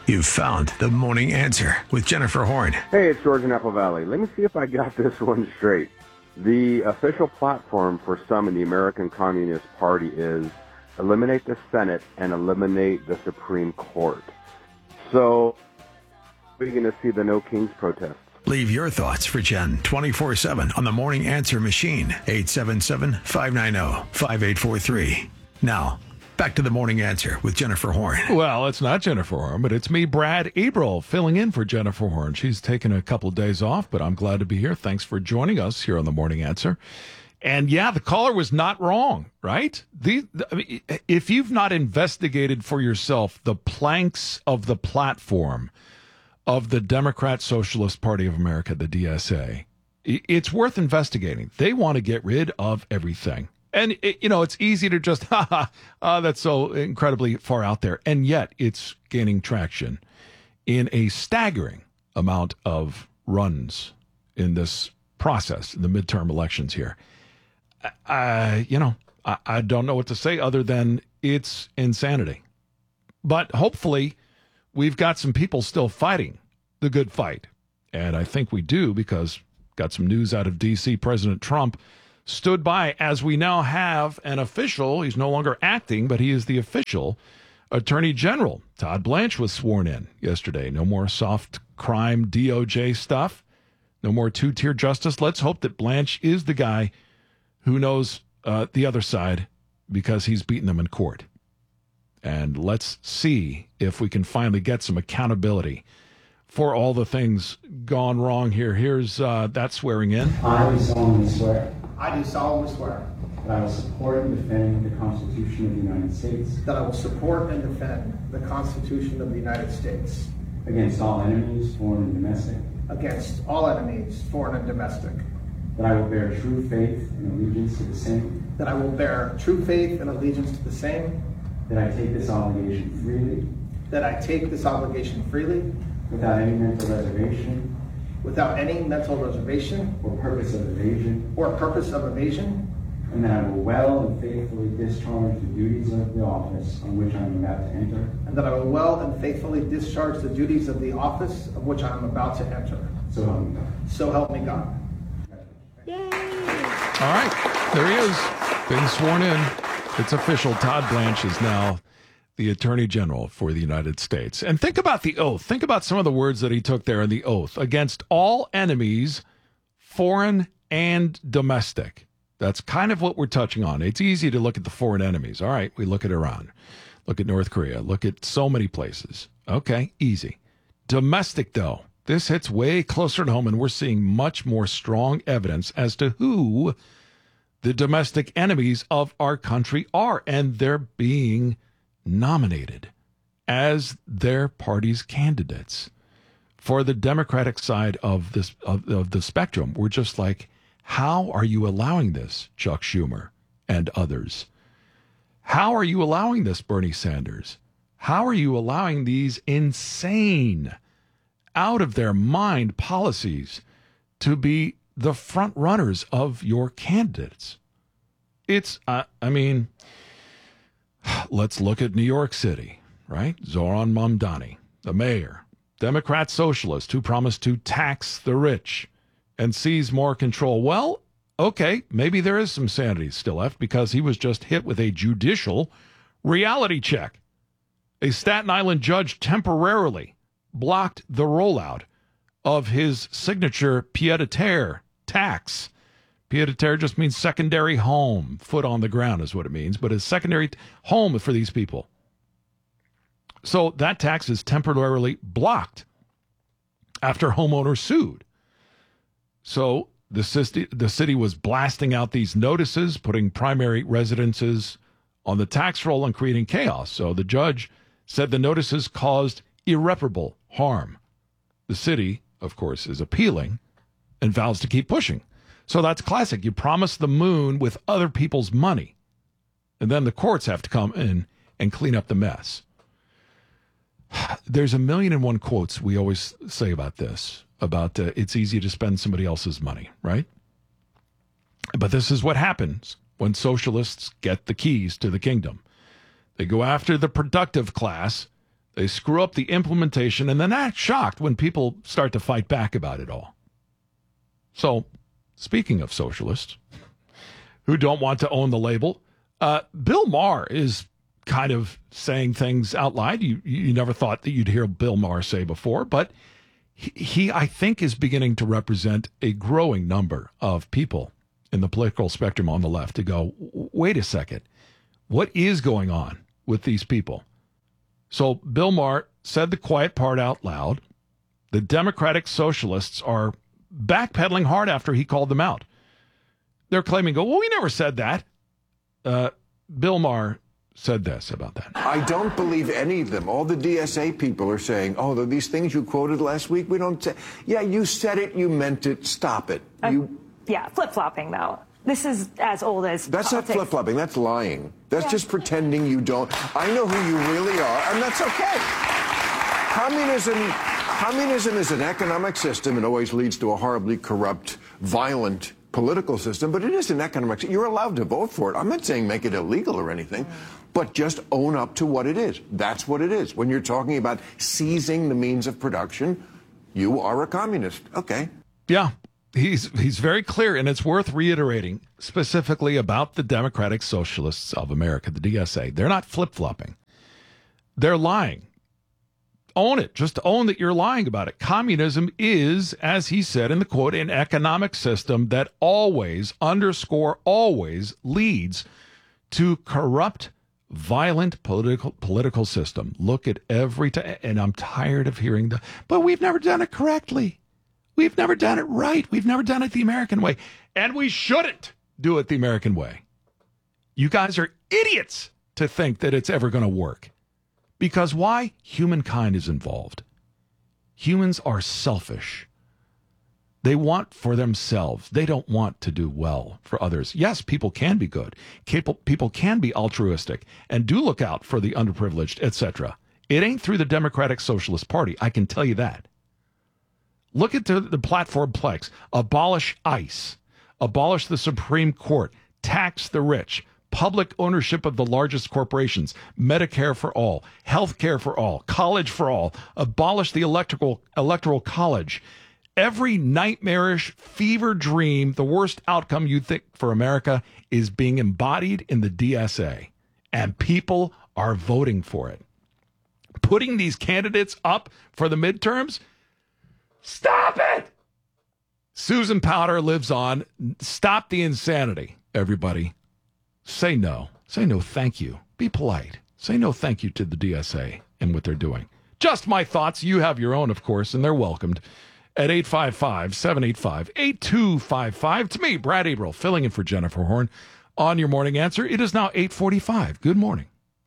You've found the morning answer with Jennifer Horn. Hey, it's George in Apple Valley. Let me see if I got this one straight. The official platform for some in the American Communist Party is eliminate the Senate and eliminate the Supreme Court. So, we're going to see the No Kings protests. Leave your thoughts for Jen 24/7 on the morning answer machine, 877-590-5843. Now, back to the morning answer with Jennifer Horn. Well, it's not Jennifer Horn, but it's me, Brad April, filling in for Jennifer Horn. She's taken a couple days off, but I'm glad to be here. Thanks for joining us here on the morning answer. And yeah, the caller was not wrong, right? If you've not investigated for yourself the planks of the platform of the Democrat Socialist Party of America, the DSA, it's worth investigating. They want to get rid of everything. And, it's easy to just, that's so incredibly far out there. And yet it's gaining traction in a staggering amount of runs in this process, in the midterm elections here. I don't know what to say other than it's insanity. But hopefully we've got some people still fighting the good fight. And I think we do, because got some news out of D.C. President Trump stood by, as we now have an official. He's no longer acting, but he is the official Attorney General. Todd Blanche was sworn in yesterday. No more soft crime DOJ stuff. No more two-tier justice. Let's hope that Blanche is the guy who knows the other side, because he's beaten them in court. And let's see if we can finally get some accountability for all the things gone wrong here. Here's that swearing in. I do solemnly swear. I do solemnly swear That I will support and defend the Constitution of the United States. that I will support and defend the Constitution of the United States Against all enemies, foreign and domestic. against all enemies, foreign and domestic. That I will bear true faith and allegiance to the same. That I will bear true faith and allegiance to the same. That I take this obligation freely. That I take this obligation freely, Without any mental reservation. without any mental reservation Or purpose of evasion. or purpose of evasion. And that I will well and faithfully discharge the duties of the office on which I am about to enter. And that I will well and faithfully discharge the duties of the office of which I am about to enter. So help me God. So help me God. All right, there he is, been sworn in. It's official. Todd Blanche is now the Attorney General for the United States. And think about the oath. Think about some of the words that he took there in the oath. Against all enemies, foreign and domestic. That's kind of what we're touching on. It's easy to look at the foreign enemies. All right, we look at Iran, look at North Korea, look at so many places. Okay, easy. Domestic, though, this hits way closer to home, and we're seeing much more strong evidence as to who the domestic enemies of our country are, and they're being nominated as their party's candidates. For the Democratic side of this of the spectrum, we're just like, how are you allowing this, Chuck Schumer and others? How are you allowing this, Bernie Sanders? How are you allowing these insane, out of their mind policies to be the front runners of your candidates? It's, let's look at New York City, right? Zoran Mamdani, the mayor, Democrat socialist who promised to tax the rich and seize more control. Well, okay, maybe there is some sanity still left, because he was just hit with a judicial reality check. A Staten Island judge temporarily blocked the rollout of his signature pied-à-terre tax. Pied-à-terre just means secondary home. Foot on the ground is what it means, but a secondary home for these people. So that tax is temporarily blocked after homeowners sued. So the city was blasting out these notices, putting primary residences on the tax roll and creating chaos. So the judge said the notices caused irreparable harm. The city, of course, is appealing and vows to keep pushing. So that's classic. You promise the moon with other people's money, and then the courts have to come in and clean up the mess. There's a million and one quotes we always say about this, about it's easy to spend somebody else's money, right? But this is what happens when socialists get the keys to the kingdom. They go after the productive class. They screw up the implementation and then act shocked when people start to fight back about it all. So, speaking of socialists who don't want to own the label, Bill Maher is kind of saying things out loud you never thought that you'd hear Bill Maher say before, but he, I think, is beginning to represent a growing number of people in the political spectrum on the left to go, wait a second, what is going on with these people? So Bill Maher said the quiet part out loud. The Democratic Socialists are backpedaling hard after he called them out. They're claiming, well, we never said that. Bill Maher said this about that. I don't believe any of them. All the DSA people are saying, oh, these things you quoted last week, we don't say. Yeah, you said it, you meant it, stop it. Yeah, flip-flopping, though. This is as old as That's politics. not flip-flopping, that's lying. That's just pretending you don't. I know who you really are, and that's okay. Communism is an economic system. It always leads to a horribly corrupt, violent political system, but it is an economic system. You're allowed to vote for it. I'm not saying make it illegal or anything, but just own up to what it is. That's what it is. When you're talking about seizing the means of production, you are a communist. Okay. Yeah. He's very clear, and it's worth reiterating specifically about the Democratic Socialists of America, the DSA. They're not flip-flopping. They're lying. Own it. Just own that you're lying about it. Communism is, as he said in the quote, an economic system that always, always leads to corrupt, violent political system. Look at every time, and I'm tired of hearing but we've never done it correctly. We've never done it right. We've never done it the American way. And we shouldn't do it the American way. You guys are idiots to think that it's ever going to work. Because why? Humankind is involved. Humans are selfish. They want for themselves. They don't want to do well for others. Yes, people can be good. People can be altruistic and do look out for the underprivileged, etc. It ain't through the Democratic Socialist Party. I can tell you that. Look at the platform Plex. Abolish ICE. Abolish the Supreme Court. Tax the rich. Public ownership of the largest corporations. Medicare for all. Health care for all. College for all. Abolish the electoral college. Every nightmarish fever dream, the worst outcome you think for America, is being embodied in the DSA. And people are voting for it. Putting these candidates up for the midterms? Stop it! Susan Powder lives on. Stop the insanity, everybody. Say no. Say no thank you. Be polite. Say no thank you to the DSA and what they're doing. Just my thoughts. You have your own, of course, and they're welcomed at 855-785-8255. It's me, Brad Averill, filling in for Jennifer Horn on your Morning Answer. It is now 8:45. Good morning.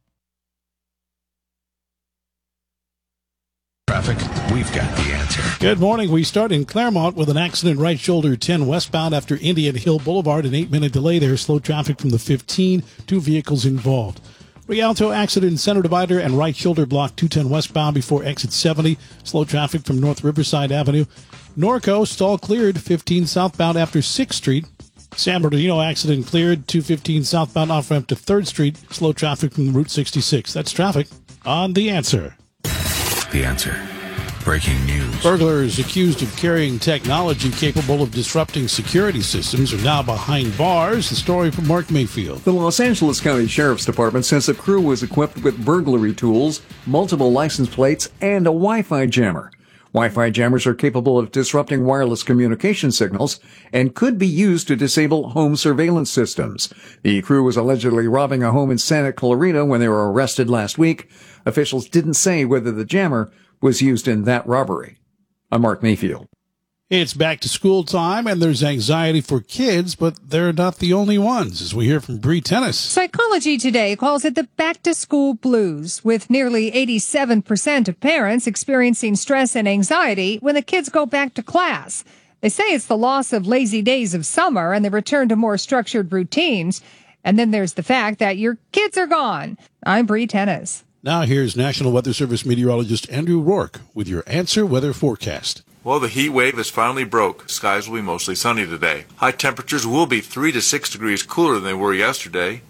Traffic, we've got the answer. Good morning. We start in Claremont with an accident right shoulder 10 westbound after Indian Hill Boulevard. An 8-minute delay there. Slow traffic from the 15. 2 vehicles involved. Rialto accident center divider and right shoulder block 210 westbound before exit 70. Slow traffic from North Riverside Avenue. Norco stall cleared 15 southbound after 6th Street. San Bernardino accident cleared 215 southbound off ramp to 3rd Street. Slow traffic from Route 66. That's traffic on The Answer. The Answer. Breaking news. Burglars accused of carrying technology capable of disrupting security systems are now behind bars. The story from Mark Mayfield. The Los Angeles County Sheriff's Department says the crew was equipped with burglary tools, multiple license plates, and a Wi-Fi jammer. Wi-Fi jammers are capable of disrupting wireless communication signals and could be used to disable home surveillance systems. The crew was allegedly robbing a home in Santa Clarita when they were arrested last week. Officials didn't say whether the jammer was used in that robbery. I'm Mark Mayfield. It's back to school time, and there's anxiety for kids, but they're not the only ones, as we hear from Bree Tennis. Psychology Today calls it the back-to-school blues, with nearly 87% of parents experiencing stress and anxiety when the kids go back to class. They say it's the loss of lazy days of summer and the return to more structured routines. And then there's the fact that your kids are gone. I'm Bree Tennis. Now here's National Weather Service meteorologist Andrew Rourke with your Answer Weather Forecast. Well, the heat wave has finally broke. Skies will be mostly sunny today. High temperatures will be 3 to 6 degrees cooler than they were yesterday.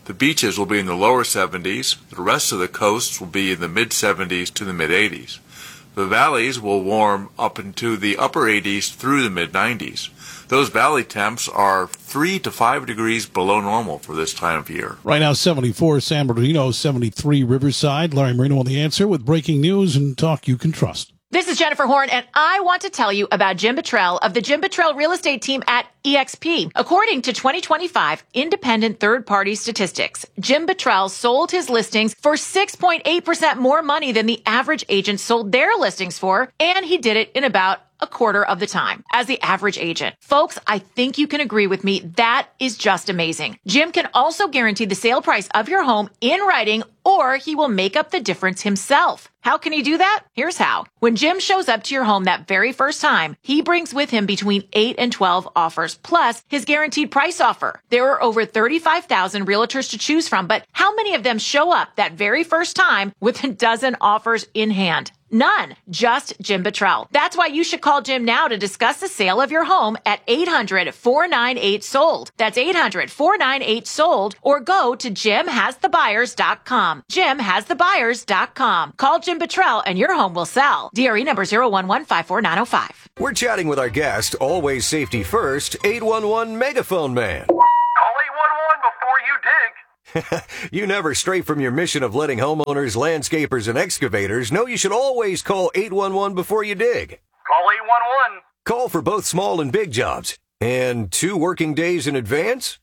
The beaches will be in the lower 70s. The rest of the coast will be in the mid-70s to the mid-80s. The valleys will warm up into the upper 80s through the mid-90s. Those valley temps are 3 to 5 degrees below normal for this time of year. Right now, 74 San Bernardino, 73 Riverside. Larry Marino on The Answer with breaking news and talk you can trust. This is Jennifer Horn, and I want to tell you about Jim Buttrell of the Jim Buttrell Real Estate Team at eXp. According to 2025 independent third-party statistics, Jim Buttrell sold his listings for 6.8% more money than the average agent sold their listings for, and he did it in about a quarter of the time as the average agent. Folks, I think you can agree with me. That is just amazing. Jim can also guarantee the sale price of your home in writing, or he will make up the difference himself. How can he do that? Here's how. When Jim shows up to your home that very first time, he brings with him between 8 and 12 offers, plus his guaranteed price offer. There are over 35,000 realtors to choose from, but how many of them show up that very first time with a dozen offers in hand? None. Just Jim Buttrell. That's why you should call Jim now to discuss the sale of your home at 800-498-SOLD. That's 800-498-SOLD, or go to JimHasTheBuyers.com. JimHasTheBuyers.com. Call Jim Buttrell and your home will sell. DRE number 0115495. We're chatting with our guest, always safety first, 811 Megaphone Man. Call 811 before you dig. You never stray from your mission of letting homeowners, landscapers, and excavators know you should always call 811 before you dig. Call 811. Call for both small and big jobs. And 2 working days in advance?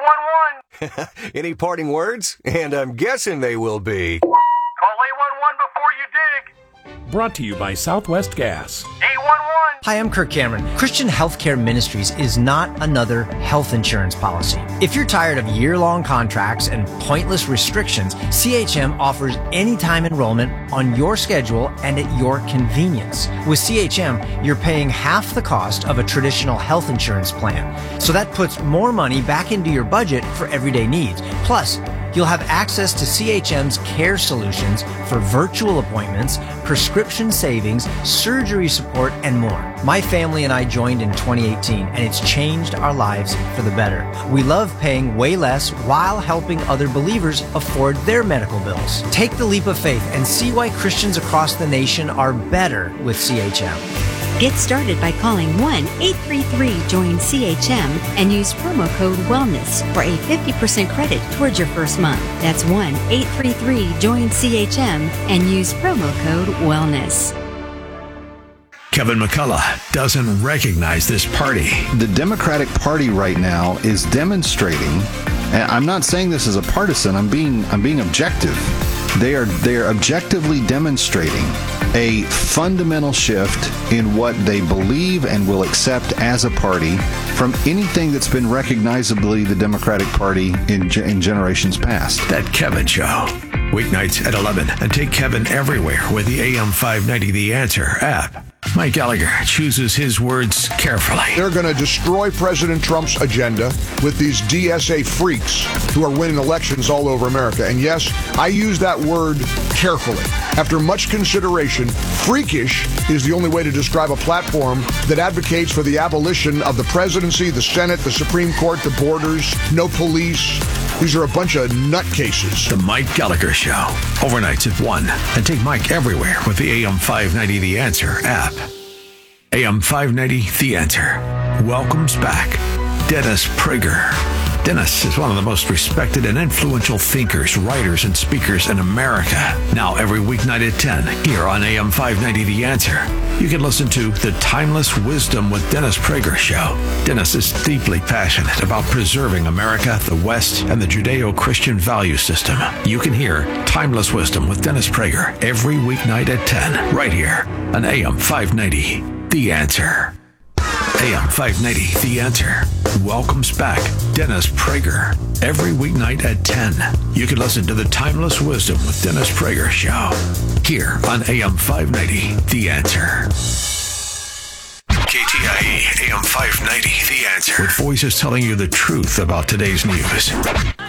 811. Any parting words? And I'm guessing they will be... Call 811 before you dig. Brought to you by Southwest Gas. 811. Hi, I'm Kirk Cameron. Christian Healthcare Ministries is not another health insurance policy. If you're tired of year-long contracts and pointless restrictions, CHM offers anytime enrollment on your schedule and at your convenience. With CHM, you're paying half the cost of a traditional health insurance plan. So that puts more money back into your budget for everyday needs. Plus, you'll have access to CHM's care solutions for virtual appointments, prescription savings, surgery support, and more. My family and I joined in 2018, and it's changed our lives for the better. We love paying way less while helping other believers afford their medical bills. Take the leap of faith and see why Christians across the nation are better with CHM. Get started by calling 1-833-JOIN-CHM and use promo code WELLNESS for a 50% credit towards your first month. That's 1-833-JOIN-CHM and use promo code WELLNESS. Kevin McCullough doesn't recognize this party. The Democratic Party right now is demonstrating, and I'm not saying this as a partisan, I'm being objective. They are objectively demonstrating a fundamental shift in what they believe and will accept as a party from anything that's been recognizably the Democratic Party in generations past. That Kevin Show. Weeknights at 11. And take Kevin everywhere with the AM 590 The Answer app. Mike Gallagher chooses his words carefully. They're going to destroy President Trump's agenda with these DSA freaks who are winning elections all over America. And yes, I use that word carefully. After much consideration, freakish is the only way to describe a platform that advocates for the abolition of the presidency, the Senate, the Supreme Court, the borders, no police. These are a bunch of nutcases. The Mike Gallagher Show. Overnights at 1. And take Mike everywhere with the AM 590 The Answer app. AM 590 The Answer welcomes back Dennis Prager. Dennis is one of the most respected and influential thinkers, writers, and speakers in America. Now every weeknight at 10 here on AM 590 The Answer. You can listen to The Timeless Wisdom with Dennis Prager Show. Dennis is deeply passionate about preserving America, the West, and the Judeo-Christian value system. You can hear Timeless Wisdom with Dennis Prager every weeknight at 10 right here on AM 590 The Answer. AM 590 The Answer welcomes back Dennis Prager every weeknight at 10. You can listen to The Timeless Wisdom with Dennis Prager Show here on AM 590 The Answer. KTIE AM 590 The Answer, with voices telling you the truth about today's news.